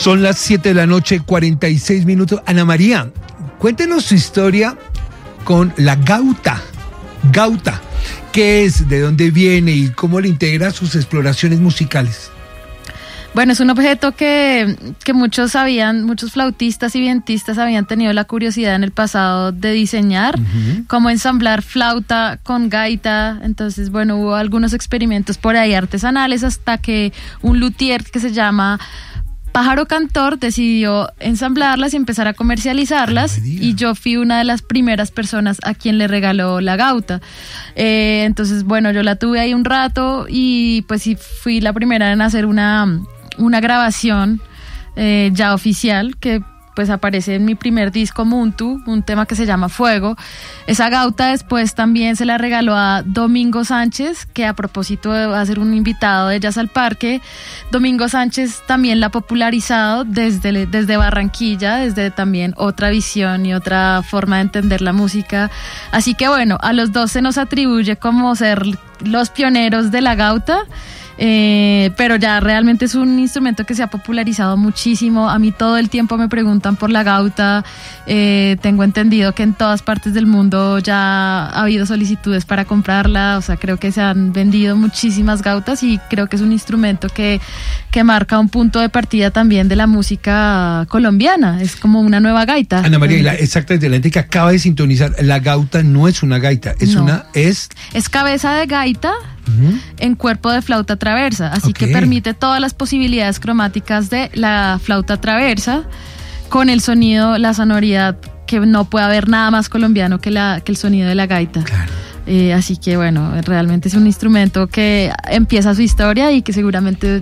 Son las 7:46 PM. Ana María, cuéntenos su historia con la gauta. Gauta, ¿qué es? ¿De dónde viene? ¿Y cómo le integra a sus exploraciones musicales? Bueno, es un objeto que muchos flautistas y vientistas habían tenido la curiosidad en el pasado de diseñar, cómo ensamblar flauta con gaita. Entonces, bueno, hubo algunos experimentos por ahí artesanales hasta que un luthier que se llama Pájaro Cantor decidió ensamblarlas y empezar a comercializarlas, y yo fui una de las primeras personas a quien le regaló la gauta. Entonces, bueno, yo la tuve ahí un rato y pues sí fui la primera en hacer una grabación ya oficial que pues aparece en mi primer disco Muntu, un tema que se llama Fuego. Esa gauta después también se la regaló a Domingo Sánchez, que a propósito de ser un invitado de Jazz al Parque, Domingo Sánchez también la ha popularizado desde Barranquilla, desde también otra visión y otra forma de entender la música. Así que bueno, a los dos se nos atribuye como ser los pioneros de la gauta. Pero ya realmente es un instrumento que se ha popularizado muchísimo. A mí todo el tiempo me preguntan por la gauta. Tengo entendido que en todas partes del mundo ya ha habido solicitudes para comprarla. O sea, creo que se han vendido muchísimas gautas y creo que es un instrumento que marca un punto de partida también de la música colombiana. Es como una nueva gaita. Ana María, exactamente, la gente que acaba de sintonizar, la gauta no es una gaita, es es cabeza de gaita en cuerpo de flauta traversa, así que permite todas las posibilidades cromáticas de la flauta traversa con el sonido, la sonoridad que no puede haber nada más colombiano que el sonido de la gaita. Claro. Así que bueno, realmente es un instrumento que empieza su historia y que seguramente